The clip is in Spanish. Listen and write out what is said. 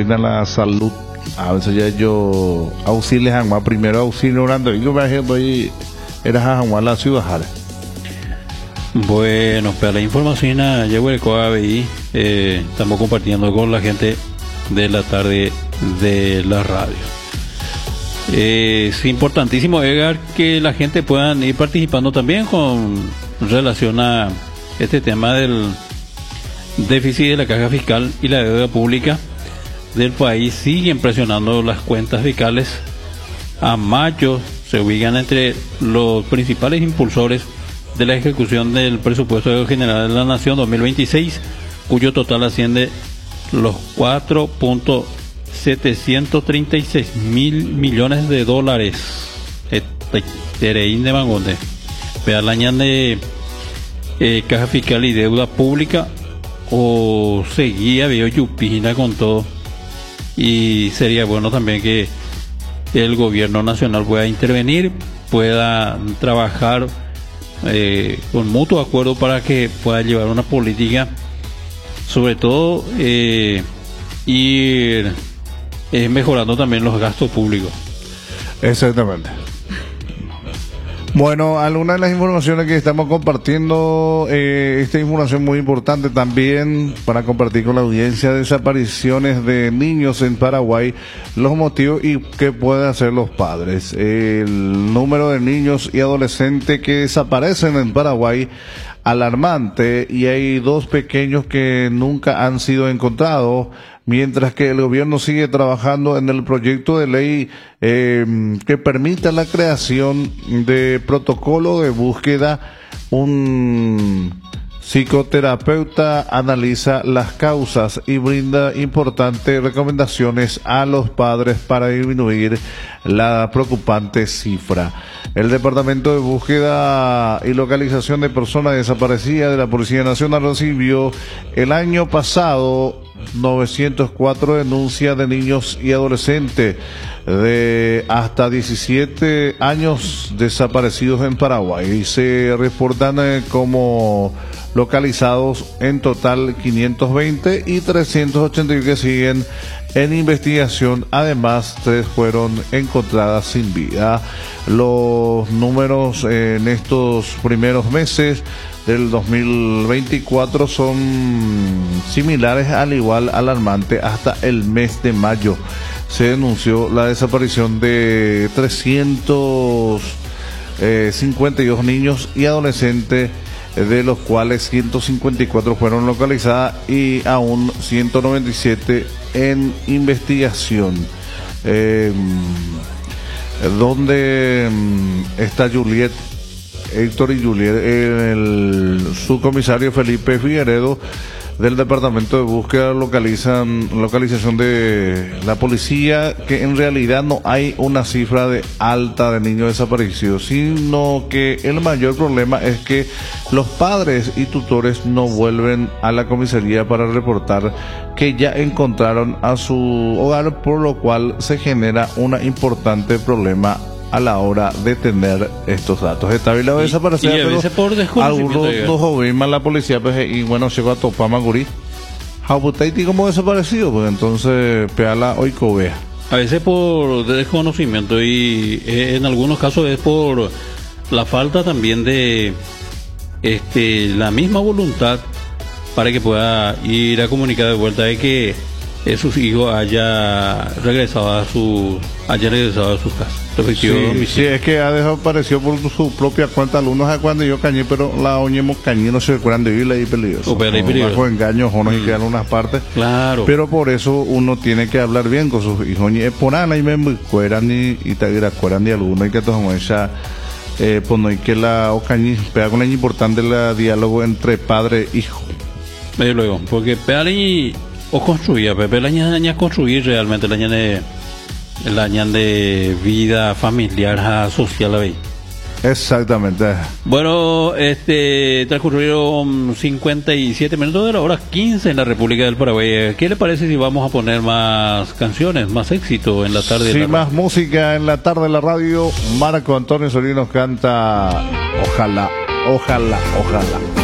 cuida la salud. A veces ya yo auxilios a primero auxilio orando y yo me ejemplo y era a la ciudad. Bueno, para la información llegó el COABI, estamos compartiendo con la gente de la tarde de la radio. Es importantísimo, Edgar, que la gente pueda ir participando también con relación a este tema del déficit de la caja fiscal y la deuda pública del país. Siguen presionando las cuentas fiscales. A mayo se ubican entre los principales impulsores de la ejecución del presupuesto general de la Nación 2026, cuyo total asciende los 4.736 mil millones de dólares. Tereín de Mangonde. Pealañan de caja fiscal y deuda pública o seguía veo yupina con todo, y sería bueno también que el gobierno nacional pueda intervenir, pueda trabajar con mutuo acuerdo para que pueda llevar una política, sobre todo ir mejorando también los gastos públicos. Exactamente. Bueno, algunas de las informaciones que estamos compartiendo, esta información muy importante también para compartir con la audiencia: desapariciones de niños en Paraguay, los motivos y qué pueden hacer los padres. El número de niños y adolescentes que desaparecen en Paraguay, alarmante, y hay 2 pequeños que nunca han sido encontrados, mientras que el gobierno sigue trabajando en el proyecto de ley que permita la creación de protocolo de búsqueda. Un psicoterapeuta analiza las causas y brinda importantes recomendaciones a los padres para disminuir la preocupante cifra. El Departamento de Búsqueda y Localización de Personas Desaparecidas de la Policía Nacional recibió el año pasado 904 denuncias de niños y adolescentes de hasta 17 años desaparecidos en Paraguay, y se reportan como localizados en total 520 y 381 que siguen en investigación. Además, 3 fueron encontradas sin vida. Los números en estos primeros meses del 2024 son similares, al igual alarmante. Hasta el mes de mayo se denunció la desaparición de 352 niños y adolescentes, de los cuales 154 fueron localizadas y aún 197 en investigación. ¿Dónde está Juliet? Héctor y Juliet, el subcomisario Felipe Figueredo del Departamento de Búsqueda localización de la policía, que en realidad no hay una cifra alta de niños desaparecidos, sino que el mayor problema es que los padres y tutores no vuelven a la comisaría para reportar que ya encontraron a su hogar, por lo cual se genera un importante problema a la hora de tener estos datos. Está bien, desaparecer, y a veces por desconocimiento. Algunos no joven más la policía, pues, y bueno, llegó a topar Magurí. Jauputaiti como desaparecido, pues entonces peala hoy cobea. A veces por desconocimiento, y en algunos casos es por la falta también de la misma voluntad para que pueda ir a comunicar de vuelta de que sus hijos haya regresado a sus casas. Sí, es que ha desaparecido por su propia cuenta. Algunos a cuando yo cañé, pero la oñemos cañé, no se recuerdan de vivir ahí peligroso. Bajo engaños o no, y quedan unas partes. Claro. Pero por eso uno tiene que hablar bien con sus hijos. Por ahí me cueran y te cueran de alguno, y que todos esa pues no hay que la ocañí pega con la importante el diálogo entre padre e hijo. Luego, porque peali o construía, Pepe la ña construir realmente la ña de vida familiar, social ahí. Exactamente. Bueno, transcurrieron 57 minutos de la hora 15 en la República del Paraguay. ¿Qué le parece si vamos a poner más canciones, más éxito en la tarde? Sí, más música en la tarde de la radio. Marco Antonio Solís nos canta Ojalá, ojalá, ojalá.